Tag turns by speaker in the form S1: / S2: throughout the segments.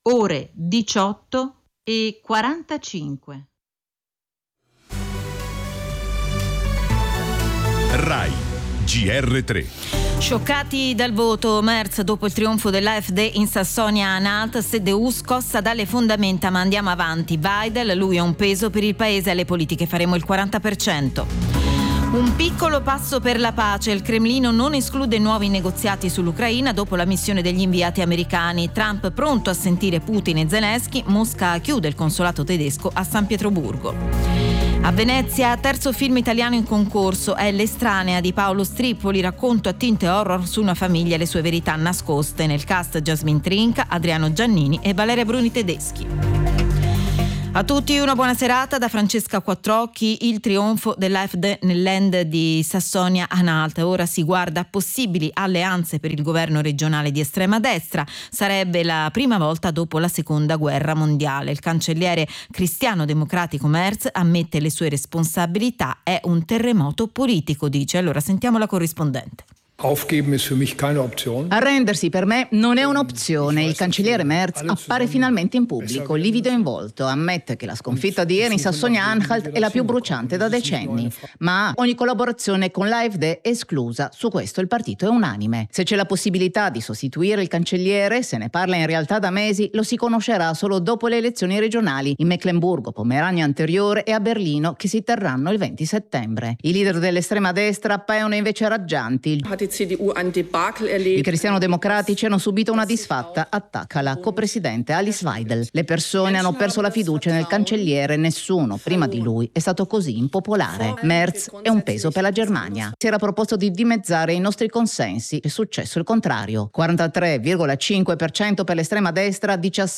S1: ore 18:45.
S2: Rai GR3.
S3: Scioccati dal voto, Merz dopo il trionfo dell'AfD in Sassonia-Anhalt, CDU scossa dalle fondamenta ma andiamo avanti. Weidel, lui è un peso per il paese, alle politiche faremo il 40%. Un piccolo passo per la pace, il Cremlino non esclude nuovi negoziati sull'Ucraina dopo la missione degli inviati americani. Trump pronto a sentire Putin e Zelensky, Mosca chiude il consolato tedesco a San Pietroburgo. A Venezia, terzo film italiano in concorso è L'estranea di Paolo Strippoli, racconto a tinte horror su una famiglia e le sue verità nascoste. Nel cast Jasmine Trinca, Adriano Giannini e Valeria Bruni Tedeschi. A tutti una buona serata da Francesca Quattrocchi. Il trionfo dell'AfD nel land di Sassonia-Anhalt. Ora si guarda a possibili alleanze per il governo regionale di estrema destra. Sarebbe la prima volta dopo la seconda guerra mondiale. Il cancelliere cristiano-democratico Merz ammette le sue responsabilità. È un terremoto politico, dice. Allora sentiamo la corrispondente.
S4: Arrendersi per me non è un'opzione. Il cancelliere Merz appare finalmente in pubblico, livido in volto. Ammette che la sconfitta di ieri in Sassonia-Anhalt è la più bruciante da decenni. Ma ogni collaborazione con l'AfD è esclusa. Su questo il partito è unanime. Se c'è la possibilità di sostituire il cancelliere, se ne parla in realtà da mesi, lo si conoscerà solo dopo le elezioni regionali in Meclemburgo, Pomerania Anteriore e a Berlino, che si terranno il 20 settembre. I leader dell'estrema destra appaiono invece raggianti. I cristiano-democratici hanno subito una disfatta, attacca la copresidente Alice Weidel. Le persone hanno perso la fiducia nel cancelliere, nessuno prima di lui è stato così impopolare. Merz è un peso per la Germania. Si era proposto di dimezzare i nostri consensi, è successo il contrario. 43,5% per l'estrema destra,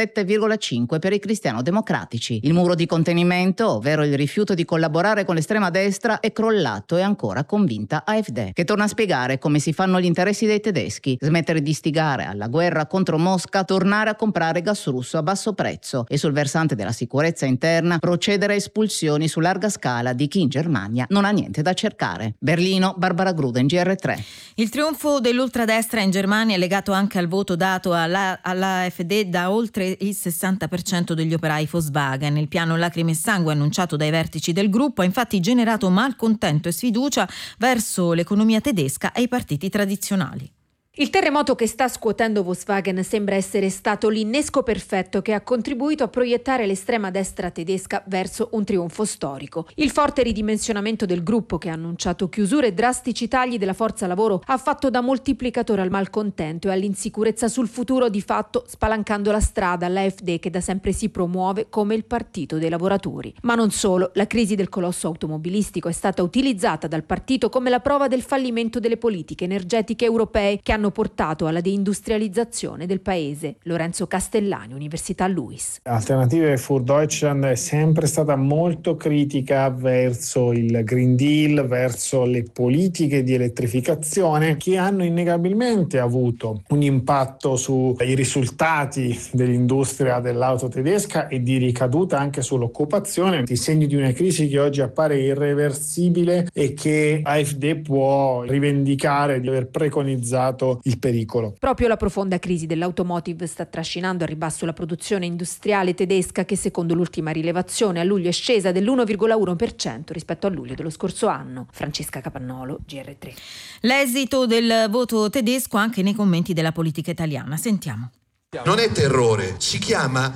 S4: 17,5% per i cristiano-democratici. Il muro di contenimento, ovvero il rifiuto di collaborare con l'estrema destra, è crollato e ancora convinta AfD, che torna a spiegare come si fanno gli interessi dei tedeschi, smettere di istigare alla guerra contro Mosca, tornare a comprare gas russo a basso prezzo e sul versante della sicurezza interna procedere a espulsioni su larga scala di chi in Germania non ha niente da cercare. Berlino, Barbara Gruden, GR3.
S3: Il trionfo dell'ultradestra in Germania è legato anche al voto dato all'AfD da oltre il 60% degli operai Volkswagen. Il piano lacrime e sangue annunciato dai vertici del gruppo ha infatti generato malcontento e sfiducia verso l'economia tedesca e i partiti tradizionali.
S5: Il terremoto che sta scuotendo Volkswagen sembra essere stato l'innesco perfetto che ha contribuito a proiettare l'estrema destra tedesca verso un trionfo storico. Il forte ridimensionamento del gruppo, che ha annunciato chiusure e drastici tagli della forza lavoro, ha fatto da moltiplicatore al malcontento e all'insicurezza sul futuro, di fatto spalancando la strada all'AfD, che da sempre si promuove come il partito dei lavoratori. Ma non solo, la crisi del colosso automobilistico è stata utilizzata dal partito come la prova del fallimento delle politiche energetiche europee che hanno portato alla deindustrializzazione del paese. Lorenzo Castellani, Università Luis.
S6: Alternative für Deutschland è sempre stata molto critica verso il Green Deal, verso le politiche di elettrificazione che hanno innegabilmente avuto un impatto sui risultati dell'industria dell'auto tedesca e di ricaduta anche sull'occupazione, i segni di una crisi che oggi appare irreversibile e che AfD può rivendicare di aver preconizzato il pericolo.
S5: Proprio la profonda crisi dell'automotive sta trascinando a ribasso la produzione industriale tedesca, che secondo l'ultima rilevazione a luglio è scesa dell'1,1% rispetto a luglio dello scorso anno. Francesca Capannolo, GR3.
S3: L'esito del voto tedesco anche nei commenti della politica italiana. Sentiamo.
S7: Non è terrore, si chiama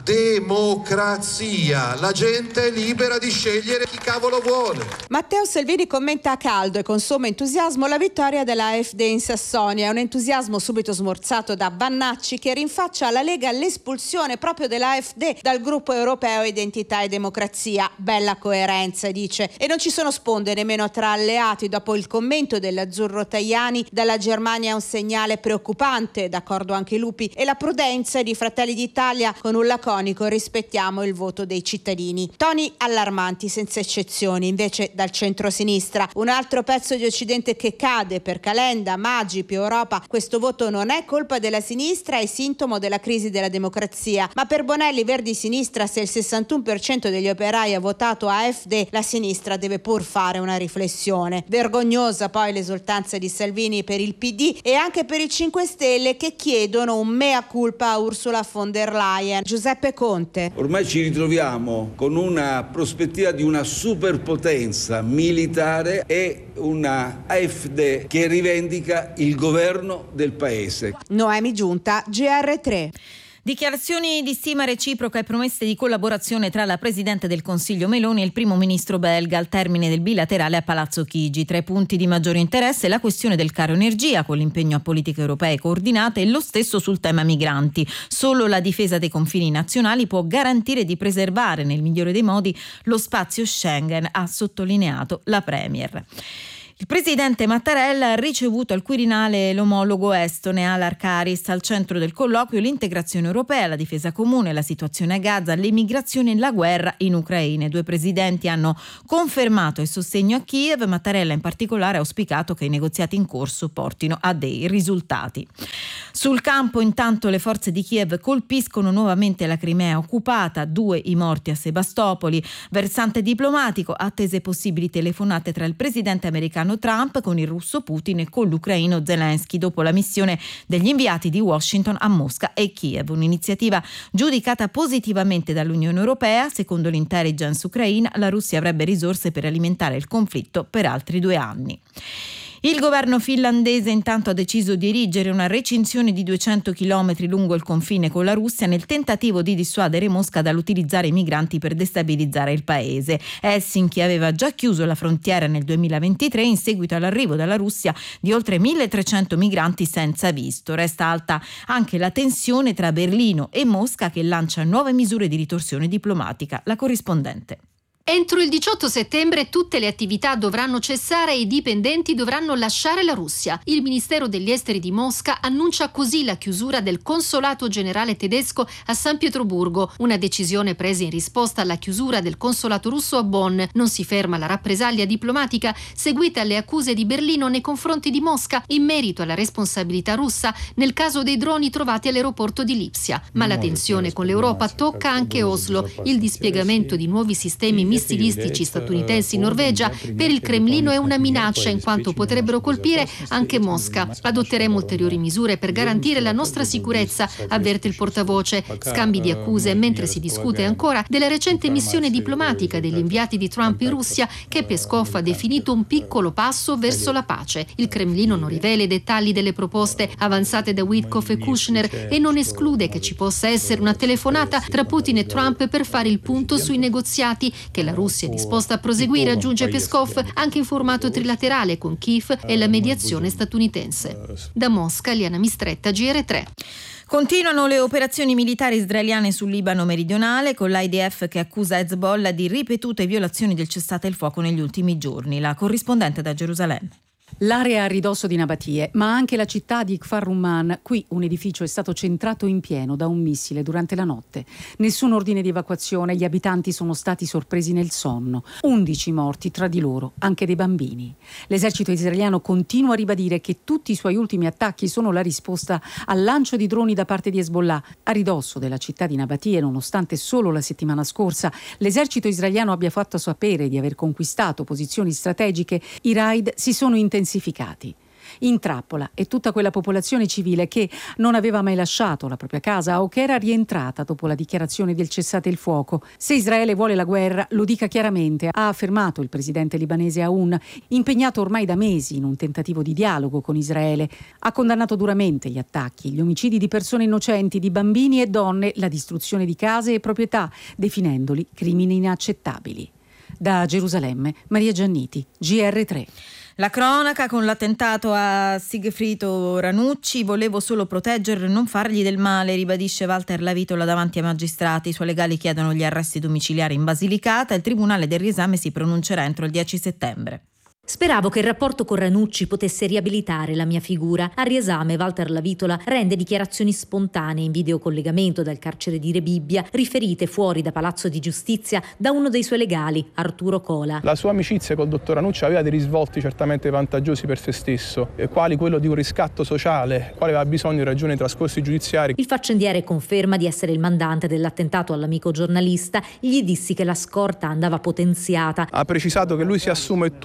S7: democrazia. La gente è libera di scegliere chi cavolo vuole.
S8: Matteo Salvini commenta a caldo e con sommo entusiasmo la vittoria della AfD in Sassonia. Un entusiasmo subito smorzato da Vannacci, che rinfaccia alla Lega l'espulsione proprio della AfD dal gruppo europeo Identità e Democrazia. Bella coerenza, dice. E non ci sono sponde nemmeno tra alleati. Dopo il commento dell'azzurro Tajani, dalla Germania è un segnale preoccupante, d'accordo anche Lupi, e la prudenza di Fratelli d'Italia con un laconico rispettiamo il voto dei cittadini. Toni allarmanti senza eccezioni. Invece dal centro-sinistra un altro pezzo di Occidente che cade per Calenda, Maggi, più Europa. Questo voto non è colpa della sinistra, è sintomo della crisi della democrazia. Ma per Bonelli, Verdi-Sinistra, se il 61% degli operai ha votato AfD, la sinistra deve pur fare una riflessione. Vergognosa poi l'esultanza di Salvini per il PD e anche per i 5 Stelle, che chiedono un mea culpa a Ursula von der Leyen. Giuseppe Conte.
S1: Ormai ci ritroviamo con una prospettiva di una superpotenza militare e una AfD che rivendica il governo del paese.
S8: Noemi Giunta, GR3.
S3: Dichiarazioni di stima reciproca e promesse di collaborazione tra la Presidente del Consiglio Meloni e il Primo Ministro belga al termine del bilaterale a Palazzo Chigi. Tra i punti di maggiore interesse la questione del caro energia, con l'impegno a politiche europee coordinate, e lo stesso sul tema migranti. Solo la difesa dei confini nazionali può garantire di preservare nel migliore dei modi lo spazio Schengen, ha sottolineato la Premier. Il presidente Mattarella ha ricevuto al Quirinale l'omologo estone Alar Karis. Al centro del colloquio l'integrazione europea, la difesa comune, la situazione a Gaza, l'emigrazione e la guerra in Ucraina. I due presidenti hanno confermato il sostegno a Kiev. Mattarella in particolare ha auspicato che i negoziati in corso portino a dei risultati. Sul campo intanto le forze di Kiev colpiscono nuovamente la Crimea occupata, 2 i morti a Sebastopoli. Versante diplomatico, attese possibili telefonate tra il presidente americano Trump con il russo Putin e con l'ucraino Zelensky dopo la missione degli inviati di Washington a Mosca e Kiev. Un'iniziativa giudicata positivamente dall'Unione Europea. Secondo l'intelligence ucraina, la Russia avrebbe risorse per alimentare il conflitto per altri 2 anni. Il governo finlandese intanto ha deciso di erigere una recinzione di 200 chilometri lungo il confine con la Russia nel tentativo di dissuadere Mosca dall'utilizzare i migranti per destabilizzare il paese. Helsinki aveva già chiuso la frontiera nel 2023 in seguito all'arrivo dalla Russia di oltre 1.300 migranti senza visto. Resta alta anche la tensione tra Berlino e Mosca, che lancia nuove misure di ritorsione diplomatica. La corrispondente.
S9: Entro il 18 settembre tutte le attività dovranno cessare e i dipendenti dovranno lasciare la Russia. Il Ministero degli Esteri di Mosca annuncia così la chiusura del consolato generale tedesco a San Pietroburgo, una decisione presa in risposta alla chiusura del consolato russo a Bonn. Non si ferma la rappresaglia diplomatica seguita alle accuse di Berlino nei confronti di Mosca in merito alla responsabilità russa nel caso dei droni trovati all'aeroporto di Lipsia. Ma la tensione con l'Europa tocca anche Oslo. Il dispiegamento di nuovi sistemi missilistici statunitensi in Norvegia per il Cremlino è una minaccia, in quanto potrebbero colpire anche Mosca. Adotteremo ulteriori misure per garantire la nostra sicurezza, avverte il portavoce. Scambi di accuse mentre si discute ancora della recente missione diplomatica degli inviati di Trump in Russia, che Peskov ha definito un piccolo passo verso la pace. Il Cremlino non rivela i dettagli delle proposte avanzate da Witkoff e Kushner e non esclude che ci possa essere una telefonata tra Putin e Trump per fare il punto sui negoziati che la Russia è disposta a proseguire, aggiunge Peskov, anche in formato trilaterale con Kiev e la mediazione statunitense. Da Mosca, Liana Mistretta, GR3.
S3: Continuano le operazioni militari israeliane sul Libano meridionale, con l'IDF che accusa Hezbollah di ripetute violazioni del cessate il fuoco negli ultimi giorni. La corrispondente da Gerusalemme.
S10: L'area a ridosso di Nabatie, ma anche la città di Kfar Rumman. Qui un edificio è stato centrato in pieno da un missile durante la notte. Nessun ordine di evacuazione, gli abitanti sono stati sorpresi nel sonno. 11 morti, tra di loro anche dei bambini. L'esercito israeliano continua a ribadire che tutti i suoi ultimi attacchi sono la risposta al lancio di droni da parte di Hezbollah. A ridosso della città di Nabatie, nonostante solo la settimana scorsa l'esercito israeliano abbia fatto sapere di aver conquistato posizioni strategiche, i raid si sono intensificati. In trappola è tutta quella popolazione civile che non aveva mai lasciato la propria casa o che era rientrata dopo la dichiarazione del cessate il fuoco. Se Israele vuole la guerra, lo dica chiaramente, ha affermato il presidente libanese Aoun, impegnato ormai da mesi in un tentativo di dialogo con Israele. Ha condannato duramente gli attacchi, gli omicidi di persone innocenti, di bambini e donne, la distruzione di case e proprietà, definendoli crimini inaccettabili. Da Gerusalemme, Maria Gianniti, GR3.
S3: La cronaca con l'attentato a Sigfrido Ranucci. Volevo solo proteggerlo e non fargli del male, ribadisce Walter Lavitola davanti ai magistrati. I suoi legali chiedono gli arresti domiciliari in Basilicata. Il tribunale del riesame si pronuncerà entro il 10 settembre.
S11: Speravo che il rapporto con Ranucci potesse riabilitare la mia figura. Al riesame Walter Lavitola rende dichiarazioni spontanee in videocollegamento dal carcere di Rebibbia, riferite fuori da Palazzo di Giustizia da uno dei suoi legali, Arturo Cola.
S12: La sua amicizia col dottor Ranucci aveva dei risvolti certamente vantaggiosi per se stesso, quali quello di un riscatto sociale, quale aveva bisogno in ragione dei trascorsi giudiziari.
S11: Il faccendiere conferma di essere il mandante dell'attentato all'amico giornalista. Gli dissi che la scorta andava potenziata.
S12: Ha precisato che lui si assume tutte le responsabilità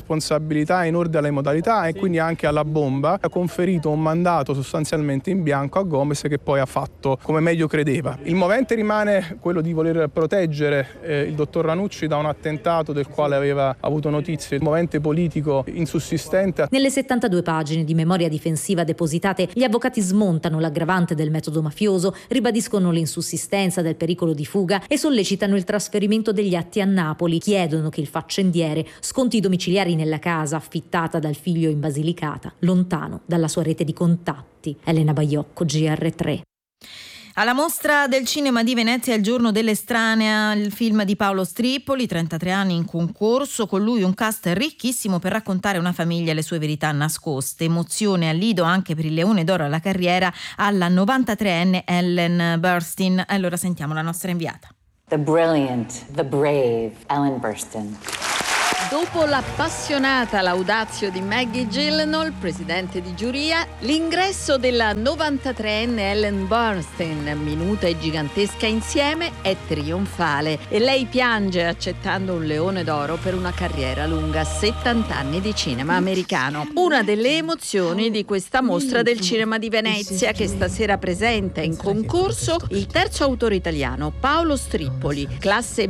S12: responsabilità in ordine alle modalità e quindi anche alla bomba. Ha conferito un mandato sostanzialmente in bianco a Gomes, che poi ha fatto come meglio credeva. Il movente rimane quello di voler proteggere il dottor Ranucci da un attentato del quale aveva avuto notizie. Il movente politico insussistente.
S11: Nelle 72 pagine di memoria difensiva depositate, gli avvocati smontano l'aggravante del metodo mafioso, ribadiscono l'insussistenza del pericolo di fuga e sollecitano il trasferimento degli atti a Napoli. Chiedono che il faccendiere sconti i domiciliari nella casa affittata dal figlio in Basilicata, lontano dalla sua rete di contatti. Elena Baiocco, GR3.
S3: Alla Mostra del Cinema di Venezia Il giorno dell'estranea, il film di Paolo Strippoli, 33 anni in concorso, con lui un cast ricchissimo per raccontare una famiglia e le sue verità nascoste. Emozione al lido anche per il Leone d'Oro alla carriera alla 93enne Ellen Burstyn. Allora sentiamo la nostra inviata.
S13: The brilliant, the brave Ellen Burstyn.
S14: Dopo l'appassionata laudazio di Maggie Gyllenhaal, presidente di giuria, l'ingresso della 93enne Ellen Burstyn, minuta e gigantesca insieme, è trionfale e lei piange accettando un Leone d'Oro per una carriera lunga 70 anni di cinema americano. Una delle emozioni di questa mostra del cinema di Venezia, che stasera presenta in concorso il terzo autore italiano, Paolo Strippoli, classe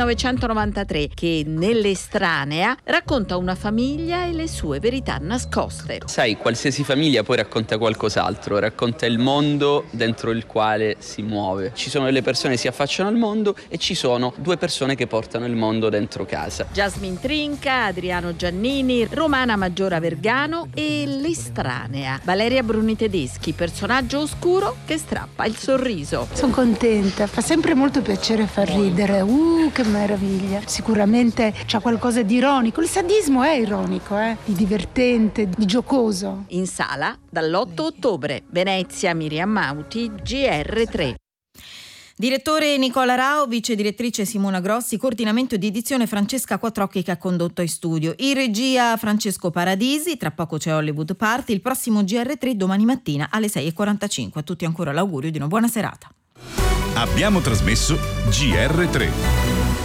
S14: 1993, che nell'estranea racconta una famiglia e le sue verità nascoste.
S15: Sai, qualsiasi famiglia poi racconta qualcos'altro, racconta il mondo dentro il quale si muove. Ci sono delle persone che si affacciano al mondo e ci sono due persone che portano il mondo dentro casa.
S14: Jasmine Trinca, Adriano Giannini, Romana Maggiora Vergano e l'estranea Valeria Bruni Tedeschi, personaggio oscuro che strappa il sorriso.
S16: Sono contenta, fa sempre molto piacere far ridere. Che meraviglia. Sicuramente c'ha qualcosa di ironico. Il sadismo è ironico, di divertente, di giocoso.
S14: In sala dall'8 ottobre. Venezia, Miriam Mauti, GR3.
S3: Direttore Nicola Rao, vice direttrice Simona Grossi, coordinamento di edizione Francesca Quattrocchi che ha condotto in studio. In regia Francesco Paradisi, tra poco c'è Hollywood Party, il prossimo GR3 domani mattina alle 6:45. A tutti ancora l'augurio di una buona serata.
S2: Abbiamo trasmesso GR3.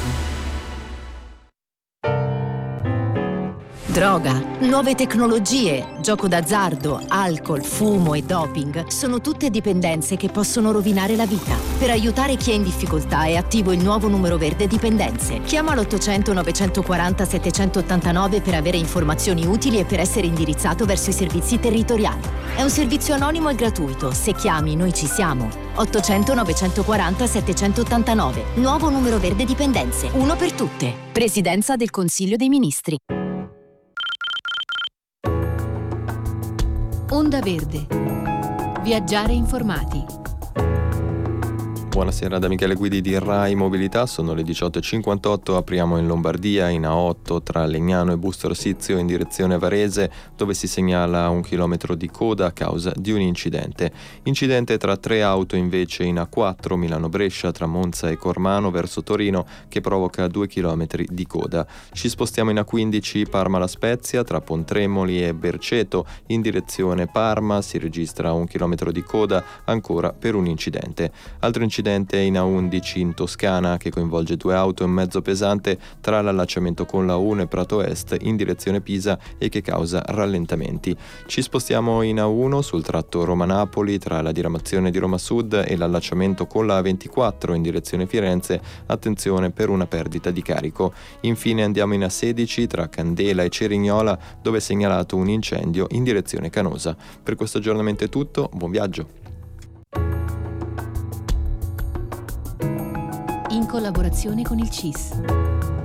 S17: Droga, nuove tecnologie, gioco d'azzardo, alcol, fumo e doping sono tutte dipendenze che possono rovinare la vita. Per aiutare chi è in difficoltà è attivo il nuovo numero verde Dipendenze. Chiama l'800 940 789 per avere informazioni utili e per essere indirizzato verso i servizi territoriali. È un servizio anonimo e gratuito. Se chiami, noi ci siamo. 800 940 789. Nuovo numero verde Dipendenze. Uno per tutte. Presidenza del Consiglio dei Ministri.
S9: Onda Verde. Viaggiare informati.
S18: Buonasera da Michele Guidi di Rai Mobilità, sono le 18.58, apriamo in Lombardia, in A8 tra Legnano e Busto Arsizio in direzione Varese, dove si segnala 1 chilometro di coda a causa di un incidente. Incidente tra 3 auto invece in A4 Milano-Brescia tra Monza e Cormano verso Torino che provoca 2 chilometri di coda. Ci spostiamo in A15 Parma-La Spezia tra Pontremoli e Berceto in direzione Parma, si registra 1 chilometro di coda ancora per un incidente. Altro incidente in A11 in Toscana che coinvolge 2 auto e mezzo pesante tra l'allacciamento con la 1 e Prato Est in direzione Pisa e che causa rallentamenti. Ci spostiamo in A1 sul tratto Roma-Napoli tra la diramazione di Roma Sud e l'allacciamento con la A24 in direzione Firenze, attenzione per una perdita di carico. Infine andiamo in A16 tra Candela e Cerignola dove è segnalato un incendio in direzione Canosa. Per questo aggiornamento è tutto, buon viaggio!
S9: In collaborazione con il CIS.